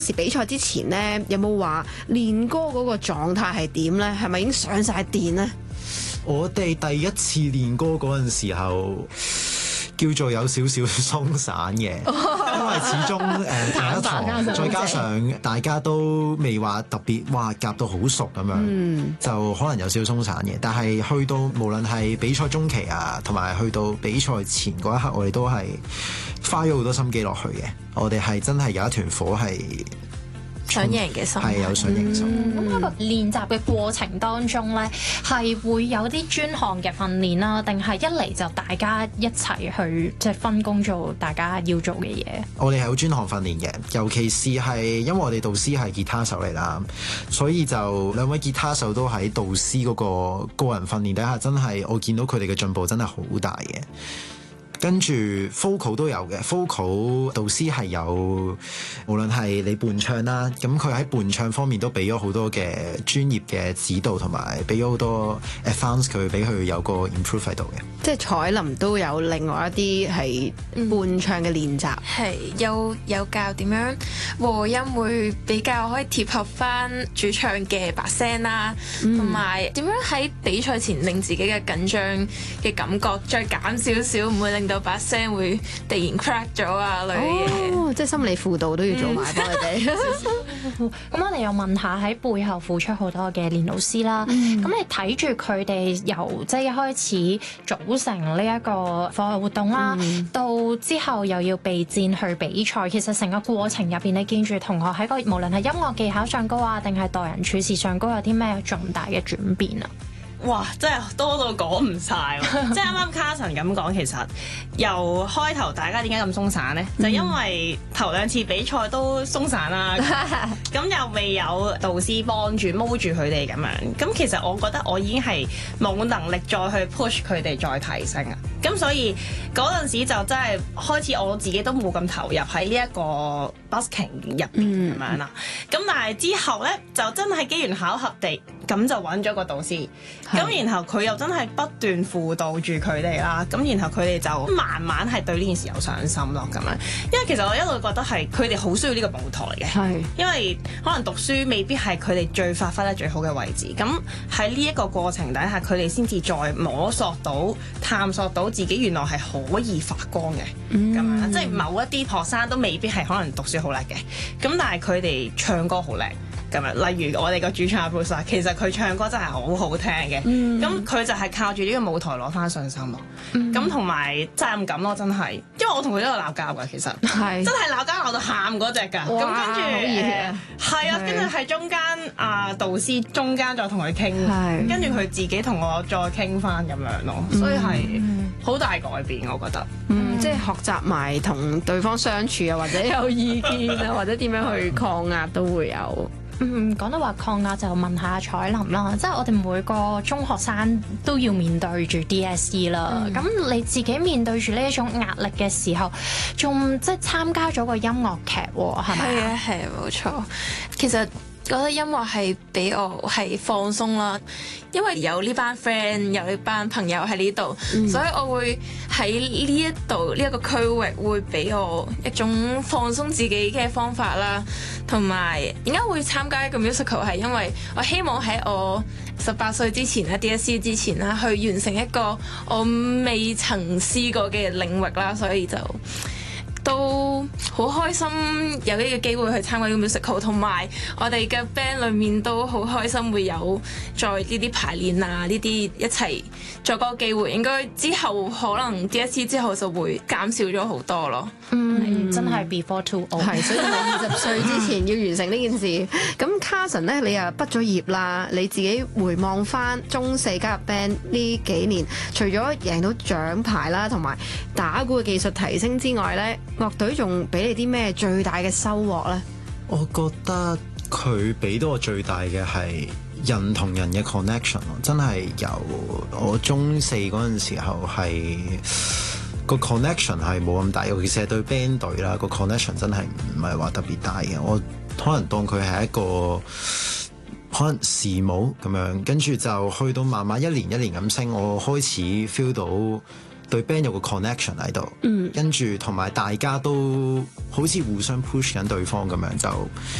時比賽之前咧，有冇話練歌嗰個狀態係點咧？係咪已經上晒電咧？ 我哋第一次練歌嗰陣時候，叫做有少少鬆散嘅，因為始終第一堂，再加上大家都未話特別哇夾到好熟咁樣，就可能有少少鬆散嘅。但係去到無論係比賽中期啊，同埋去到比賽前嗰一刻，我哋都係花咗好多心機落去嘅。我哋係真係有一團火係想贏嘅心， 係有想贏心。 咁喺個練習嘅過程當中咧，係會有啲專項嘅訓練啦，定係一嚟就大家一齊去即係分工做大家要做嘅嘢？ 我哋係有專項訓練嘅，尤其是係因為我哋導師係吉他手嚟啦，所以就兩位吉他手都喺導師嗰個個人訓練底下，真係我見到佢哋嘅進步真係好大嘅。跟住 vocal 都有嘅 vocal 導師係有，無論係你伴唱啦，咁佢喺伴唱方面都俾咗好多嘅專業嘅指導，同埋俾咗好多 advance 佢，俾佢有個 improve 喺度嘅。 即係彩琳都有另外一啲係伴唱嘅練習， 係有教點樣和音會比較可以貼合翻主唱嘅把聲啦，同埋點樣喺比賽前令自己嘅緊張嘅感覺再減少少，唔會令到把聲會突然 crack 咗啊類嘅嘢。 哦，即係心理輔導都要做埋幫佢哋。 咁我哋又問下喺背後付出好多嘅練老師啦。咁你睇住佢哋由即係一開始組成呢一個課外活動啦，到之後又要備戰去比賽，其實成個過程入邊，你見住同學喺個無論係音樂技巧上高啊，定係待人處事上高有啲咩重大嘅轉變啊？ 哇！真係多到講唔晒喎，即係啱啱 Carson 咁講，其實由開頭大家點解咁鬆散呢？就因為頭兩次比賽都鬆散啦，咁又未有導師幫住摸住佢哋咁樣，咁其實我覺得我已經係冇能力再去 push 佢哋再提升啊，咁所以嗰陣時就真係開始我自己都冇咁投入喺呢一個 busking 入邊咁樣啦，咁但係之後呢，就真係機緣巧合地咁就揾咗個導師。咁然後佢又真係不斷輔導住佢哋啦，咁然後佢哋就慢慢係對呢件事有上心咯咁樣。因為其實我一路覺得係佢哋好需要呢個舞台嘅，因為可能讀書未必係佢哋最發揮得最好嘅位置。咁喺呢一個過程底下，佢哋先至再摸索到、探索到自己原來係可以發光嘅咁樣。即係某一啲學生都未必係可能讀書好叻嘅，咁但係佢哋唱歌好叻。咁樣，例如我哋個主唱阿 Bruce，其實佢唱歌真係好好聽嘅，咁佢就係靠住呢個舞台攞翻信心咯，咁同埋責任感咯，真係，因為我同佢都有鬧交㗎，其實真係鬧交鬧到喊嗰隻㗎，咁跟住係啊，跟住喺中間導師中間再同佢傾，跟住佢自己同我再傾翻咁樣咯，所以係好大改變，我覺得。 即係學習埋同對方相處啊，或者有意見啊，或者點樣去抗壓都會有。 講到話抗壓就問下彩琳啦，即係我哋每個中學生都要面對住 DSE 啦。咁你自己面對住呢一種壓力嘅時候，仲即係參加咗個音樂劇喎，係咪？ 係啊，係冇錯。其實覺得音樂係俾我係放鬆啦，因為有呢班 friend 有呢班朋友喺呢度，所以我會喺呢一度呢一個區域會俾我一種放鬆自己嘅方法啦。同埋點解會參加一個 musical 係因為我希望喺我18歲之前啦 DSE 之前啦，去完成一個我未曾試過嘅領域啦，所以就都好開心有呢個機會去參加呢個 musical， 同埋我哋嘅 band 裏面都好開心會有再呢啲排練啊，呢啲一齊再嗰個機會，應該之後可能 DSE 之後就會減少咗好多咯。 真係 before too old， 係，所以你20歲之前要完成呢件事。咁 Carson 咧，你又畢咗業啦，你自己回望翻中四加入 band 呢幾年，除咗贏到獎牌啦，同埋打鼓嘅技術提升之外咧，樂隊仲俾你啲咩最大嘅收穫咧？ 我覺得佢俾到我最大嘅係人同人嘅 connection 咯，真係由我中四嗰陣時候係個 connection 係冇咁大，尤其是係對 band 隊啦，個 connection 真係唔係話特別大嘅。我可能當佢係一個可能時務咁樣，跟住就去到慢慢一年一年咁升，我開始 feel 到對 band 有個 connection 喺度， 嗯跟住同埋大家都好似互相 push 緊對方咁樣就。